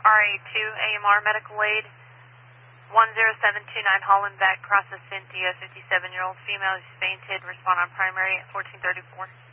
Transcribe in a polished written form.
RA2 AMR medical aid 10729 Hollenbeck, process Cynthia, 57-year-old female who's fainted. Respond on primary at 1434.